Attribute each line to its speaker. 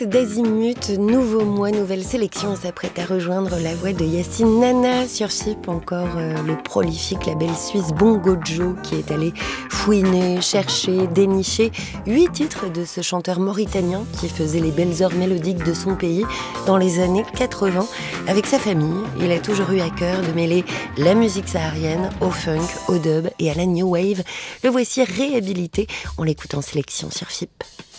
Speaker 1: D'Azimut, nouveau mois, nouvelle sélection s'apprête à rejoindre la voix de Yacine Nana sur FIP, encore le prolifique label suisse Bongo Joe qui est allé fouiner, chercher, dénicher 8 titres de ce chanteur mauritanien qui faisait les belles heures mélodiques de son pays dans les années 80. Avec sa famille, il a toujours eu à cœur de mêler la musique saharienne au funk, au dub et à la new wave. Le voici réhabilité, on l'écoute en sélection sur FIP.